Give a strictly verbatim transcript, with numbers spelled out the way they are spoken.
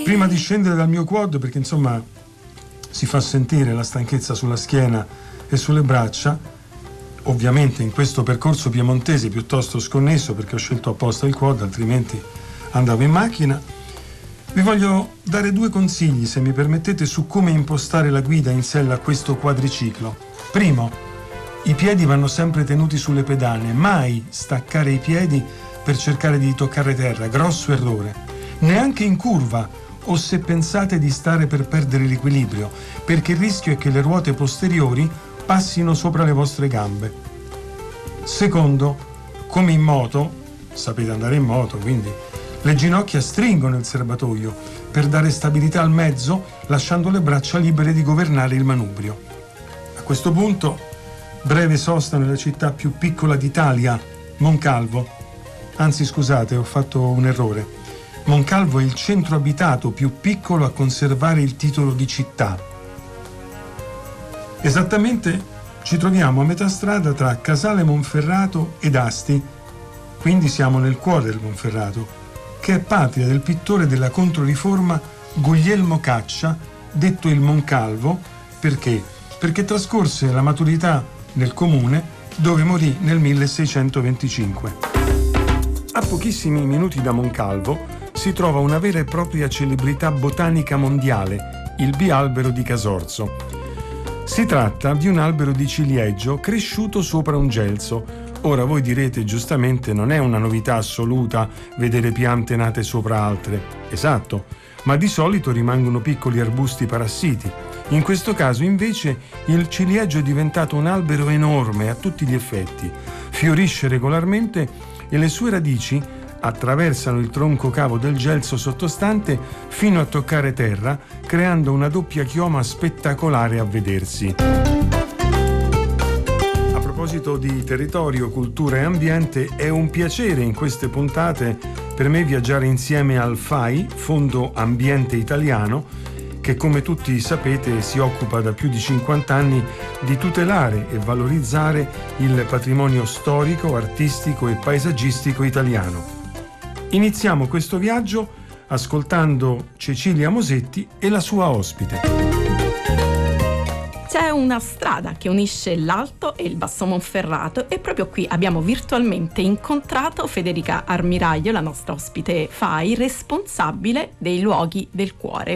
Prima di scendere dal mio quad, perché insomma si fa sentire la stanchezza sulla schiena e sulle braccia, ovviamente in questo percorso piemontese piuttosto sconnesso, perché ho scelto apposta il quad, altrimenti andavo in macchina, vi voglio dare due consigli, se mi permettete, su come impostare la guida in sella a questo quadriciclo. Primo, i piedi vanno sempre tenuti sulle pedane, mai staccare i piedi per cercare di toccare terra, grosso errore. Neanche in curva, o se pensate di stare per perdere l'equilibrio, perché il rischio è che le ruote posteriori passino sopra le vostre gambe. Secondo, come in moto, sapete andare in moto, quindi le ginocchia stringono il serbatoio per dare stabilità al mezzo, lasciando le braccia libere di governare il manubrio. A questo punto, breve sosta nella città più piccola d'Italia, Moncalvo. Anzi, scusate, ho fatto un errore. Moncalvo è il centro abitato più piccolo a conservare il titolo di città. Esattamente ci troviamo a metà strada tra Casale Monferrato ed Asti, quindi siamo nel cuore del Monferrato, che è patria del pittore della Controriforma Guglielmo Caccia, detto il Moncalvo, perché? Perché trascorse la maturità nel comune, dove morì nel milleseicentoventicinque. A pochissimi minuti da Moncalvo si trova una vera e propria celebrità botanica mondiale, il bialbero di Casorzo. Si tratta di un albero di ciliegio cresciuto sopra un gelso. Ora voi direte, giustamente, non è una novità assoluta vedere piante nate sopra altre. Esatto, ma di solito rimangono piccoli arbusti parassiti. In questo caso, invece, il ciliegio è diventato un albero enorme a tutti gli effetti. Fiorisce regolarmente e le sue radici attraversano il tronco cavo del gelso sottostante fino a toccare terra, creando una doppia chioma spettacolare a vedersi. A proposito di territorio, cultura e ambiente, è un piacere in queste puntate per me viaggiare insieme al F A I, Fondo Ambiente Italiano, che come tutti sapete si occupa da più di cinquanta anni di tutelare e valorizzare il patrimonio storico, artistico e paesaggistico italiano. Iniziamo questo viaggio ascoltando Cecilia Mosetti e la sua ospite. C'è una strada che unisce l'Alto e il Basso Monferrato e proprio qui abbiamo virtualmente incontrato Federica Armiraglio, la nostra ospite F A I, responsabile dei luoghi del cuore.